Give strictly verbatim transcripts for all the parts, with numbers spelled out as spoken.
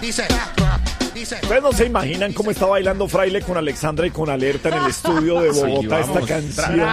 dice, dice. Ustedes no se imaginan cómo está bailando Fraile con Alexandra y con Alerta en el estudio de Bogotá Sí, esta canción.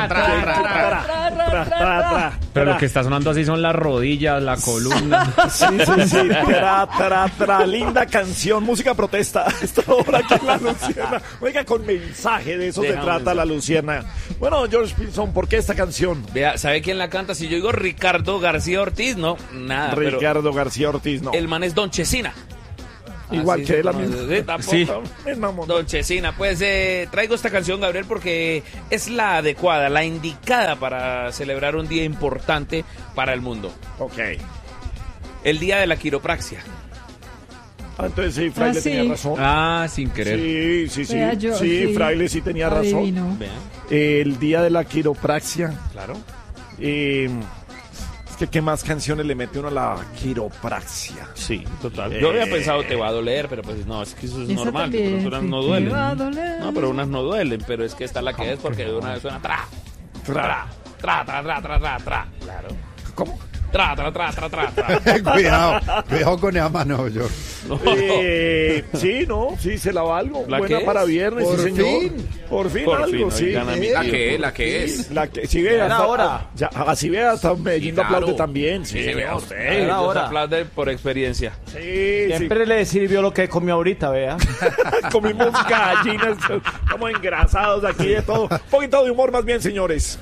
Pero lo que está sonando así son las rodillas, la columna. Sí, sí, sí. Tra, tra, tra. Linda canción, música protesta. Esta hora que la Luciana. Oiga, con mensaje de eso se trata la Luciana. Bueno, George Pinson, ¿por qué esta canción? Vea, ¿sabe quién la canta? Si yo digo Ricardo García Ortiz, no, nada. Ricardo pero García Ortiz, no. El man es Don Chesina. Igual Así que él, la no, misma. sí, tampoco. Sí. Don Chesina, pues eh, traigo esta canción, Gabriel, porque es la adecuada, la indicada para celebrar un día importante para el mundo. Ok. El día de la quiropraxia. Ah, entonces sí, Fraile Ah, sí. tenía razón. Ah, sin querer. Sí, sí, sí. Vea, yo, sí, sí. Fraile sí tenía razón. Adivino. Vean, El día de la quiropraxia. claro. Eh, es que qué más canciones le mete uno a la quiropraxia. Sí, total. Eh. Yo había pensado te va a doler, pero pues no, es que eso es Esa normal. también, Pero unas sí, no te duelen. va a doler. No, pero unas no duelen, pero es que esta es la que es porque de una vez suena tra, tra, tra, tra, tra, tra, tra, tra. Claro. ¿Cómo? Tra, tra, tra, tra, tra, tra. Cuidado, cuidado con esa mano, yo. Eh, sí, no, sí, se la valgo. ¿La Buena qué para es? viernes, Por sí, señor. fin. Por fin Por algo, fin, sí. oigan, a mí- ¿La qué? ¿La qué es? La que, si ve, hasta ahora. Ya, así ve, hasta Medellín lo Claro. aplaude también. Sí, Sí, vea no, usted. Era Ellos hora. aplauden por experiencia. Sí, sí. Siempre le sirvió lo que comió ahorita, vea. Comimos gallinas, estamos engrasados aquí de todo. Un poquito de humor más bien, señores.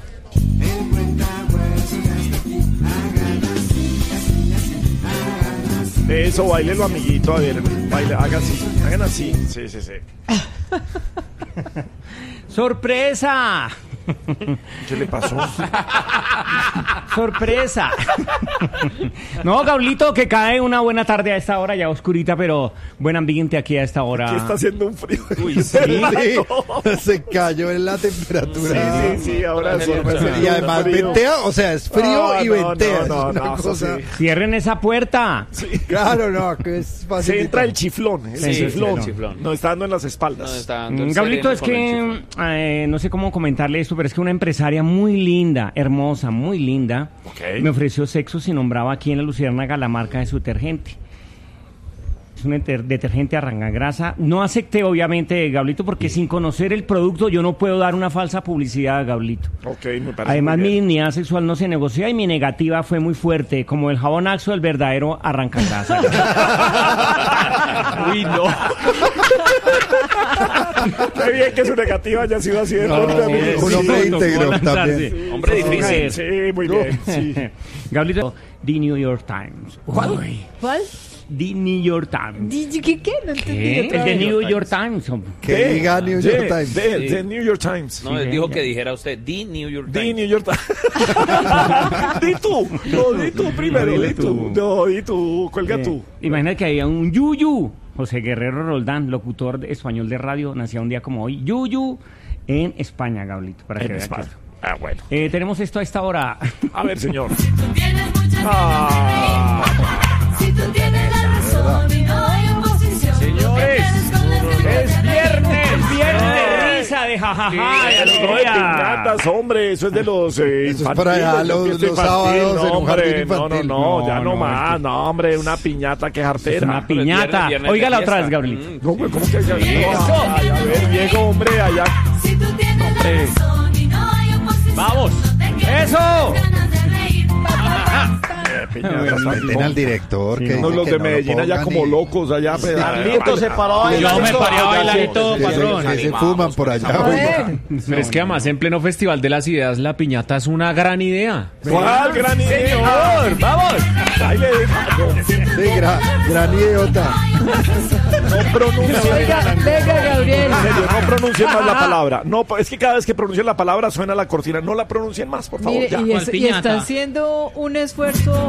Eso, bailelo, amiguito, a ver, baile, hagan así, hagan así, sí, sí, sí. ¡Sorpresa! ¿Qué le pasó? ¡Sorpresa! No, Gaulito, que cae una buena tarde a esta hora, ya oscurita, pero buen ambiente aquí a esta hora. Aquí está haciendo un frío. Uy, sí, se cayó en la temperatura. Sí, sí, sí, ahora sí. Y además ventea, o sea, es frío No, y no, ventea. no, no, es una no, cosa. sí. Cierren esa puerta. Claro, no, que es fácil. Se entra el chiflón, el Sí, chiflón. el chiflón. Nos está dando en las No, espaldas. está dando el Mm, Gablito, es sereno con el que chiflón. eh, no sé cómo comentarle esto, pero es que una empresaria muy linda, hermosa, muy linda, Ok. me ofreció sexo si nombraba aquí en la Luciérnaga la marca de su detergente. Es un enter- detergente arrancagrasa. No acepté, obviamente, Gablito, porque sin conocer el producto yo no puedo dar una falsa publicidad, Gablito. Ok, me parece Además, muy mi bien. dignidad sexual no se negocia y mi negativa fue muy fuerte, como el jabón Axo, el verdadero arrancagrasa. Uy, no. Qué bien que su negativa haya sido así de fuerte, amigo. un Sí. hombre tocó íntegro lanzarse. también. Hombre difícil. Sí, muy bien. Sí. Gablito, The New York Times. Uy, ¿Cuál? The New York Times. Di- ¿Qué? ¿Qué? No entendí ¿Qué? otra El de vez. New York Times. hombre. Que diga New York De- Times. de- Sí. de New York Times. No, Sí, él dijo ya. que dijera usted, The New York Di Times. New York Times. Di tú. No, di tú primero. No, Di di tú. tú. No, di tú. Cuelga Eh, tú. Imagínate que había un Yuyu, José Guerrero Roldán, locutor de- español de radio, nacía un día como hoy. Yuyu en España, Gablito, para que En vea España. que- Ah, bueno. Eh, tenemos esto a esta hora. A ver, señor. Tienes muchas Ah. Si tú tienes la razón y no hay oposición. Señores, es viernes, viernes de Ay. risa, de jajaja, de No de alegría. piñatas, hombre, eso es de los eh, Eso es para allá, infantiles, los- de fiesta los infantil, sábados en no, un jardín hombre, no, no, infantil. no, ya No, no, no, más, es que- no, hombre, una piñata que Es jartera. una Pero es piñata. viernes, viernes de Óigala otra vez, fiesta. Gabrielito. Mm. ¿Cómo, cómo que Ay, a ver, Diego, hombre, allá. Si tú tienes la razón y no hay oposición. Vamos. No te quedes ¡Eso! con las ganas de reír. Eh, piñata, Respeten al director. Que no, dice los que de no lo Medellín allá pongan como y- locos allá. pero- Carlito se paró a bailar. Yo me esto. paré a bailar y todo, Que se- patrón. que se fuman por allá. A oiga. ver. Pero es que además en pleno Festival de las Ideas la piñata es una gran idea. ¿Cuál gran idea? ¡Vamos! Ahí le dejo. Sí, gran, gran idiota. No pronuncien. Venga, venga, Gabriel. En serio, no pronuncien más la palabra. No, es que cada vez que pronuncien la palabra suena la cortina. No la pronuncien más, por favor. Mire, ya. y, es- y piñata? está haciendo un esfuerzo.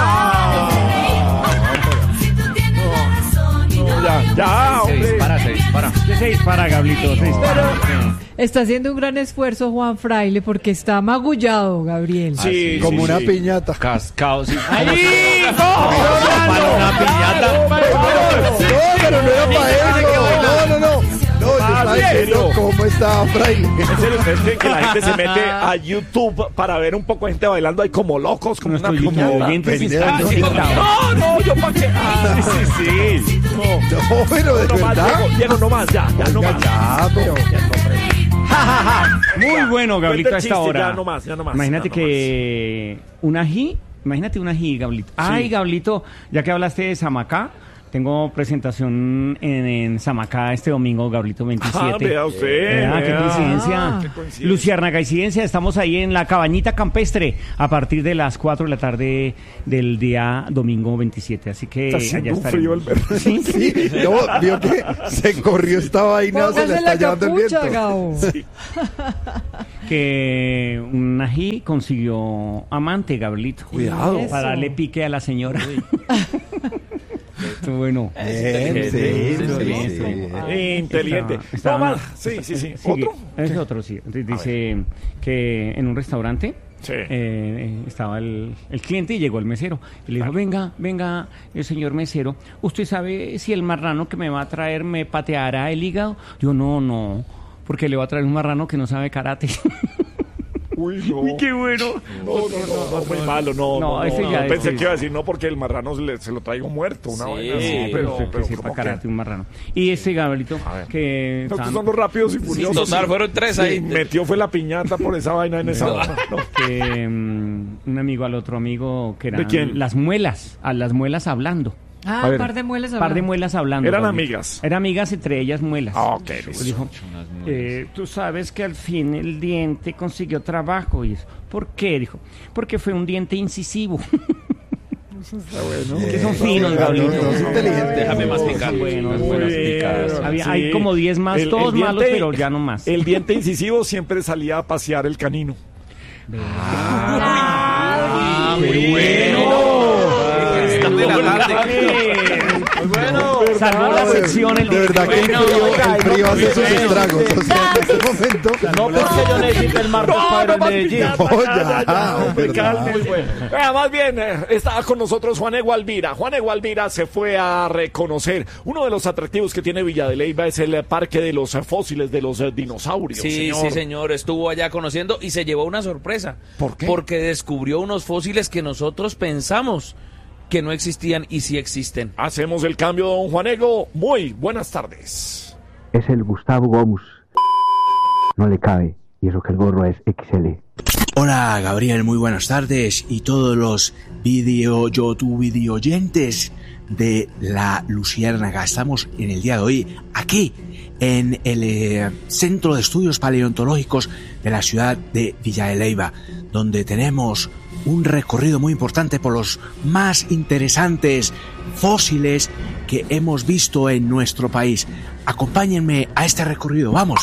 Si tú tienes la razón y no No, ya, hay ya, Se hombre. dispara, se dispara. ¿Qué se dispara, Gablito? Se dispara. Está haciendo un gran esfuerzo Juan Fraile porque está magullado, Gabriel. Sí, Como sí, una sí. piñata. Cascao, sí. ¡Ahí! Para una piñata. No, pero no era para eso. No, no, no. No, yo estaba ¿en serio? diciendo cómo estaba Fraile. En serio, ¿ustedes creen que la gente se mete a YouTube para ver un poco de gente bailando ahí como locos, como una Nuestros piñata? oyentes Pendejo, están no, excitados. No, no, yo para qué. Ah, sí, sí, sí. No, pero de No más, verdad. Diego, Diego, no más, ya, ya, no Oiga, más. ya, pero. Muy bueno, Gablito, Cuenta a el esta chiste, hora. ya no más, ya no más, Imagínate ya no que un ají, imagínate un ají, Gablito. Ay, Gablito, ya que hablaste de Samacá, tengo presentación en, en Samacá este domingo, Gablito veintisiete. Ah, vea usted, Ah, qué vea. coincidencia. Qué coincidencia. Luciérnaga, coincidencia, estamos ahí en la Cabañita Campestre a partir de las cuatro de la tarde del día domingo veintisiete. Así que Está haciendo allá un frío el estaremos. verano. Sí. Sí, no, vio que se corrió esta vaina, se le Póngase está la llevando el capucha, viento. Gabo. Que un ají consiguió amante, Gablito. Cuidado. Eso. Para darle pique a la señora. Bueno. Bien, sí, Eso, sí, eso. sí. Ah. Inteligente. Está- está- no más. Sí, sí, sí. ¿Otro? Es otro, sí. Entonces dice que en un restaurante Sí. eh, eh, estaba el, el cliente y llegó el mesero. Y le dijo, venga, venga, el señor mesero, ¿usted sabe si el marrano que me va a traer me pateará el hígado? Yo, no, no, porque le va a traer un marrano que no sabe karate. Uy, no. Uy, qué bueno. No, no, no, no, muy malo, no, No, no, ese no, ya no, pensé es- que iba a decir no porque el marrano se, le- se lo traigo muerto, una Sí, vaina así, sí, pero, que pero sepa ¿cómo karate, que? un marrano. Y este Gabrielito, A ver. que... Estos tan- son los rápidos y Sí, furiosos. total, fueron tres Sí, ahí. metió fue la piñata por esa vaina en esa vaina. No. que mm, un amigo al otro amigo que eran ¿De quién? las muelas, a las muelas hablando. Ah, A ver. par de muelas. Par de hablando. muelas hablando. Eran Gabriel. amigas. Eran amigas, entre ellas muelas. Ah, ok, Pues listo. dijo, eh, tú sabes que al fin el diente consiguió trabajo. Y eso, ¿por qué? Dijo, porque fue un diente incisivo. Que son finos, no, Gabriel. no, es inteligente. Déjame masticar. Bueno, Unas Muy buenas bien. picadas. Había- Sí. hay como diez más, El- todos el malos, diente- pero ya no más. El diente incisivo siempre salía a pasear el canino. Ah, muy bueno. Están de la tarde. Muy bueno. Salvó la sección el De verdad que el Bueno, frío, oiga, el frío hace sus bueno. estragos. O sea, en este momento. No porque yo necesito el martes para ir al Medellín. piñata, No, ya, ya, ya, ya, hombre, verdad. cálmese. Vea, más bien, eh, está con nosotros Juan Egualvira. Juan Egualvira se fue a reconocer. Uno de los atractivos que tiene Villa de Leyva es el eh, parque de los eh, fósiles de los eh, dinosaurios. Sí, señor. sí, señor. Estuvo allá conociendo y se llevó una sorpresa. ¿Por qué? Porque descubrió unos fósiles que nosotros pensamos que no existían y sí existen. Hacemos el cambio, don Juanego. Muy buenas tardes. Es el Gustavo Gomus. No le cabe, y eso que el gorro es equis ele. Hola Gabriel, muy buenas tardes y todos los video YouTube video oyentes de la Luciérnaga. Estamos en el día de hoy aquí en el eh, Centro de Estudios Paleontológicos de la ciudad de Villa de Leyva, donde tenemos un recorrido muy importante por los más interesantes fósiles que hemos visto en nuestro país. Acompáñenme a este recorrido, vamos.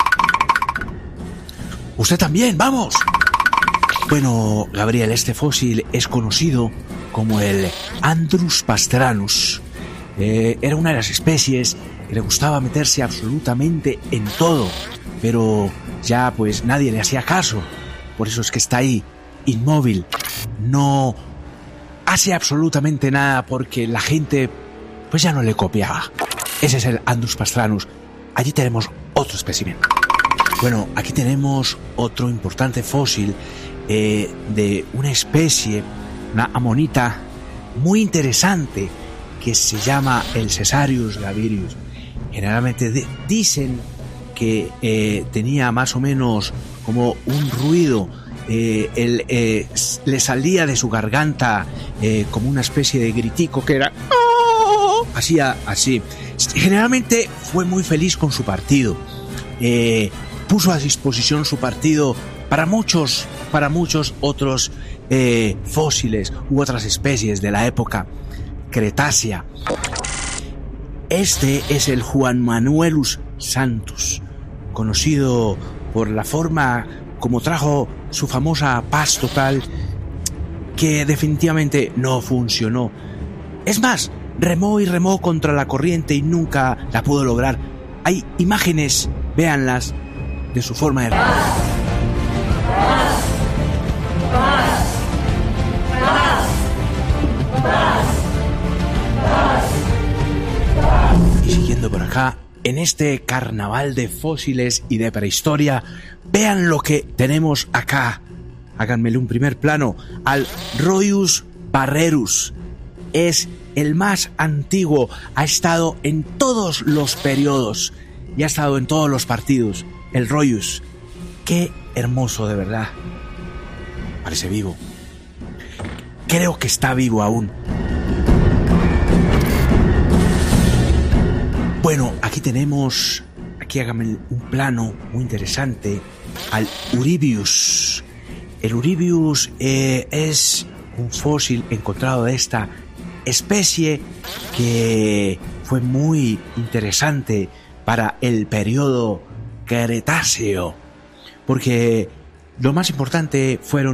Usted también, vamos. Bueno, Gabriel, este fósil es conocido como el Andrus pastranus. Eh, era una de las especies que le gustaba meterse absolutamente en todo, pero ya pues nadie le hacía caso. Por eso es que está ahí, inmóvil. No hace absolutamente nada porque la gente pues ya no le copiaba. Ese es el Andrus pastranus. Allí tenemos otro espécimen. Bueno, aquí tenemos otro importante fósil eh, de una especie, una amonita muy interesante que se llama el Cesarius gavirius. Generalmente de- dicen que eh, tenía más o menos como un ruido, eh, el, eh, s- le salía de su garganta eh, como una especie de gritico que era... Hacía así. Generalmente fue muy feliz con su partido. Eh, puso a disposición su partido para muchos, para muchos otros eh, fósiles u otras especies de la época Cretácea. Este es el Juan Manuelus santus, conocido por la forma como trajo su famosa paz total, que definitivamente no funcionó. Es más, remó y remó contra la corriente y nunca la pudo lograr. Hay imágenes, véanlas, de su forma de... Y siguiendo por acá, en este carnaval de fósiles y de prehistoria, vean lo que tenemos acá. Háganmele un primer plano al Roius barrerus. Es el más antiguo, ha estado en todos los periodos y ha estado en todos los partidos. El Rhoyus, qué hermoso, de verdad. Parece vivo. Creo que está vivo aún. Bueno, aquí tenemos, aquí hágame un plano muy interesante, al Uribius. El Uribius eh, es un fósil encontrado de esta especie que fue muy interesante para el periodo Cretáceo, porque lo más importante fueron